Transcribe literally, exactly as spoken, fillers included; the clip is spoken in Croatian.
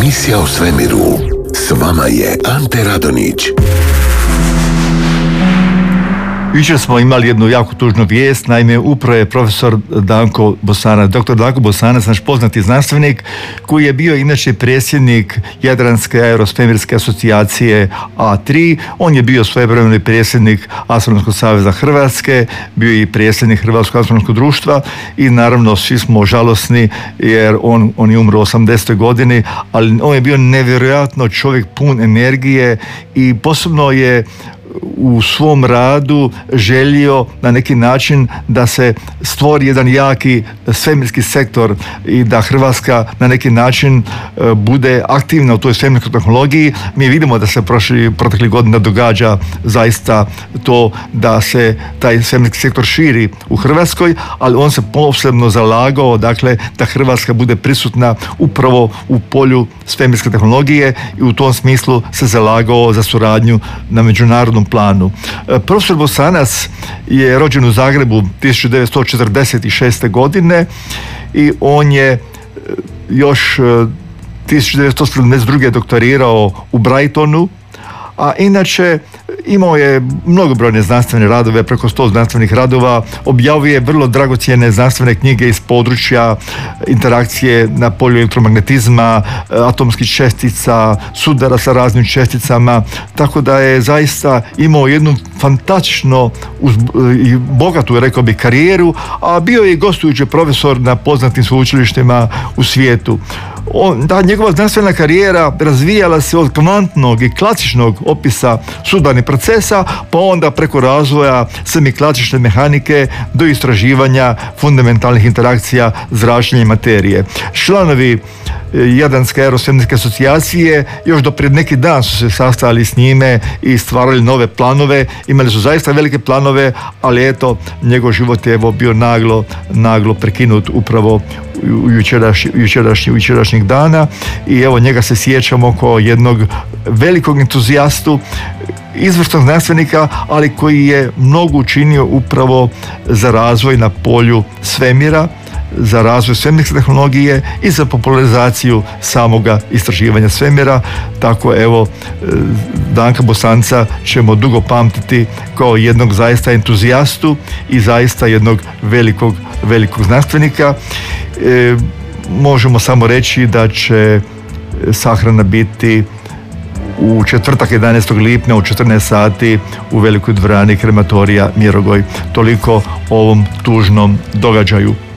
Emisija o svemiru. S vama je Ante Radonić. Jučer smo imali jednu jako tužnu vijest, naime upravo je profesor Danko Bosanac, doktor Danko Bosanac, naš poznati znanstvenik, koji je bio inače predsjednik Jadranske aerosvemirske asocijacije A tri, on je bio svojevremeno predsjednik Astronomskog saveza Hrvatske, bio je i predsjednik Hrvatskog astronomskog društva i naravno svi smo žalosni jer on, on je umro u osamdesetoj godini, ali on je bio nevjerojatno čovjek pun energije i posebno je u svom radu želio na neki način da se stvori jedan jaki svemirski sektor i da Hrvatska na neki način bude aktivna u toj svemirskoj tehnologiji. Mi vidimo da se prošli, proteklih godina događa zaista to da se taj svemirski sektor širi u Hrvatskoj, ali on se posebno zalagao, dakle, da Hrvatska bude prisutna upravo u polju svemirske tehnologije i u tom smislu se zalagao za suradnju na međunarodnom planu. Profesor Bosanac je rođen u Zagrebu tisuću devetsto četrdeset šeste. godine i on je još tisuću devetsto sedamdeset druge. doktorirao u Brightonu, a inače imao je mnogobrojne znanstvene radove, preko sto znanstvenih radova, objavio vrlo dragocjene znanstvene knjige iz područja interakcije na polju elektromagnetizma, atomskih čestica, sudara sa raznim česticama, tako da je zaista imao jednu fantastično i bogatu, rekao bi, karijeru, a bio je i gostujući profesor na poznatim sveučilištima u svijetu. On, da, njegova znanstvena karijera razvijala se od kvantnog i klasičnog opisa sudarnih procesa, pa onda preko razvoja semiklasične mehanike do istraživanja fundamentalnih interakcija zračenja i materije. Članovi Jadranske aerosvemirske asocijacije još do pred neki dan su se sastajali s njime i stvarali nove planove, imali su zaista velike planove, ali eto, njegov život je evo bio naglo, naglo prekinut upravo u jučerašnji, jučerašnji, jučerašnjeg dana i evo njega se sjećamo kao jednog velikog entuzijastu, izvrsnog znanstvenika, ali koji je mnogo učinio upravo za razvoj na polju svemira, za razvoj svemirske tehnologije i za popularizaciju samoga istraživanja svemira. Tako evo Danka Bosanca ćemo dugo pamtiti kao jednog zaista entuzijastu i zaista jednog velikog, velikog znanstvenika. E, možemo samo reći da će sahrana biti u četvrtak jedanaestog lipnja u četrnaest sati u velikoj dvorani krematorija Mirogoj. Toliko o ovom tužnom događaju.